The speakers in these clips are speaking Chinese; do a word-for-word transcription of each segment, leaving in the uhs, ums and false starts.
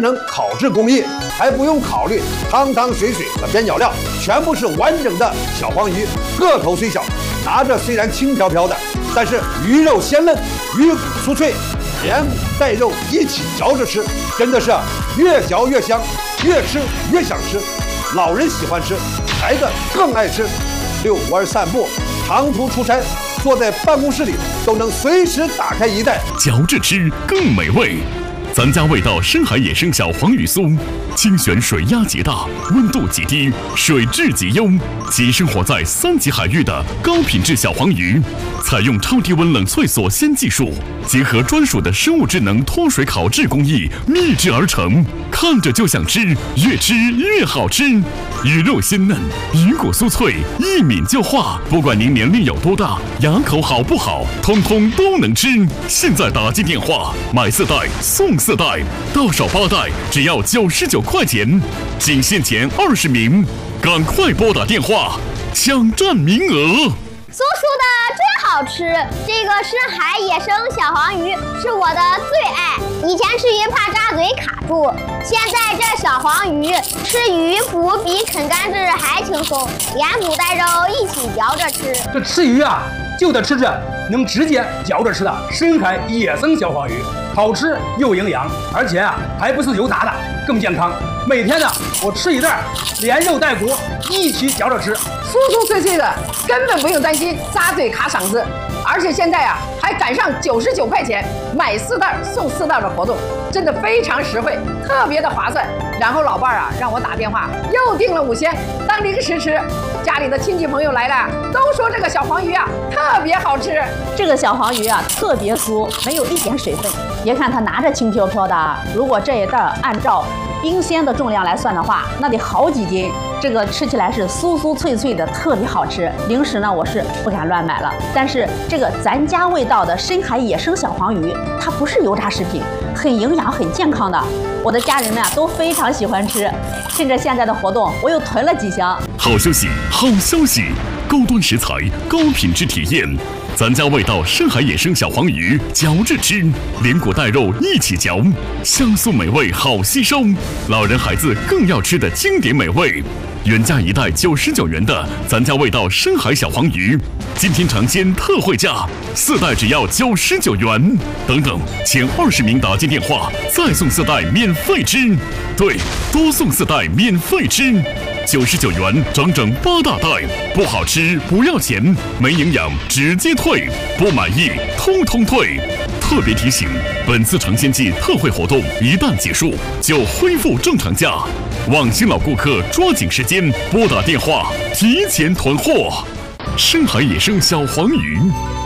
能烤制工艺，还不用考虑汤汤水水和边角料，全部是完整的小黄鱼，个头虽小，拿着虽然轻飘飘的，但是鱼肉鲜嫩，鱼骨酥脆，连骨带肉一起嚼着吃，真的是越嚼越香，越吃越想吃。老人喜欢吃，孩子更爱吃。遛弯散步，长途出差，坐在办公室里都能随时打开一袋， 嚼着吃更美味。咱家味道深海野生小黄鱼酥，精选水压极大，温度极低，水质极优，即生活在三级海域的高品质小黄鱼，采用超低温冷萃锁鲜技术，结合专属的生物智能脱水烤制工艺，秘制而成，看着就想吃，越吃越好吃。鱼肉鲜嫩，鱼骨酥脆，一抿就化。不管您年龄有多大，牙口好不好，通通都能吃。现在打进电话，买四袋送四袋，到手八袋只要九十九块钱，仅限前二十名，赶快拨打电话抢占名额。 叔叔的真好吃，这个深海野生小黄鱼是我的最爱。以前吃鱼怕扎嘴卡住，现在这小黄鱼吃鱼骨比啃甘蔗还轻松，连骨带肉一起嚼着吃。 这吃鱼啊，就得吃这能直接嚼着吃的深海野生小黄鱼，好吃又营养，而且啊还不是油炸的，更健康。每天呢，我吃一袋，连肉带骨一起嚼着吃， 酥酥脆脆的，根本不用担心扎嘴卡嗓子。而且现在啊，还赶上九十九块钱买四袋送四袋的活动，真的非常实惠，特别的划算。然后老伴儿啊让我打电话又订了五箱当零食吃，家里的亲戚朋友来了都说这个小黄鱼啊特别好吃。 这个小黄鱼啊特别酥，没有一点水分。别看它拿着轻飘飘的，如果这一袋按照冰鲜的重量来算的话，那得好几斤。这个吃起来是酥酥脆脆的，特别好吃。零食呢，我是不敢乱买了。但是这个咱家味道的深海野生小黄鱼，它不是油炸食品，很营养、很健康的。我的家人们啊都非常喜欢吃。趁着现在的活动，我又囤了几箱。 好消息，好消息！高端食材，高品质体验。咱家味道深海野生小黄鱼，嚼着吃，连骨带肉一起嚼，香酥美味好吸收，老人孩子更要吃的经典美味。原价一袋九十九元的咱家味道深海小黄鱼，今天尝鲜特惠价，四袋只要九十九元。等等，前二十名打进电话，再送四袋免费吃。对，多送四袋免费吃。九十九元，整整八大袋，不好吃不要钱，没营养直接退，不满意通通退。特别提醒，本次尝鲜季特惠活动一旦结束，就恢复正常价。望新老顾客抓紧时间拨打电话，提前囤货。深海野生小黄鱼，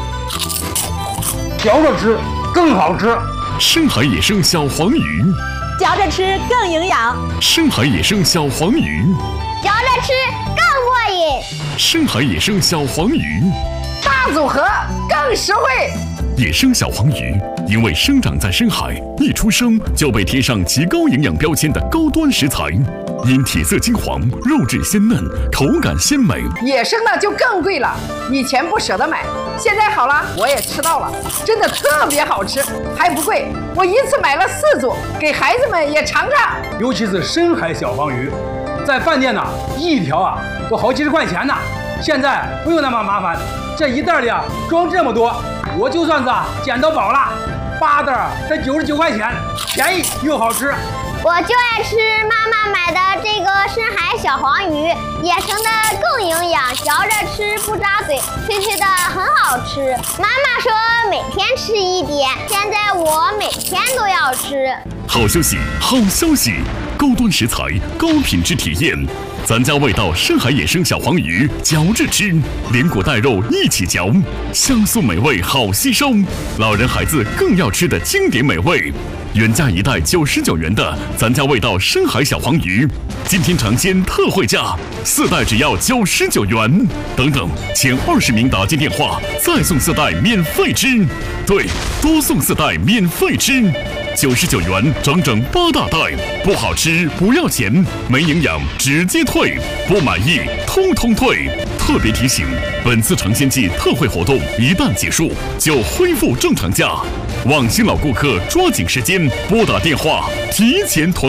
嚼着吃更好吃。 深海野生小黄鱼， 嚼着吃更营养。 深海野生小黄鱼， 嚼着吃更过瘾。 深海野生小黄鱼， 大组合更实惠。 野生小黄鱼因为生长在深海，一出生就被贴上极高营养标签的高端食材，因体色金黄、肉质鲜嫩、口感鲜美。 野生的就更贵了，以前不舍得买，现在好了，我也吃到了，真的特别好吃，还不贵。我一次买了四组，给孩子们也尝尝。 尤其是深海小黄鱼，在饭店呢，一条啊都好几十块钱呢。现在不用那么麻烦，这一袋里啊装这么多，我就算是啊捡到宝了。八袋才九十九块钱，便宜又好吃。 我就爱吃妈妈买的这个深海小黄鱼，野生的更营养，嚼着吃不扎嘴，脆脆的很好吃。妈妈说每天吃一点，现在我每天都要吃。 好消息，好消息！高端食材，高品质体验。咱家味道深海野生小黄鱼，嚼着吃，连骨带肉一起嚼，香酥美味好吸收，老人孩子更要吃的经典美味。原价一袋九十九元的咱家味道深海小黄鱼，今天尝鲜特惠价，四袋只要九十九元。等等，前二十名打进电话，再送四袋免费吃。对，多送四袋免费吃。九十九元，整整八大袋，不好吃不要钱，没营养直接退，不满意通通退。特别提醒，本次尝鲜季特惠活动一旦结束，就恢复正常价。望新老顾客抓紧时间拨打电话，提前囤。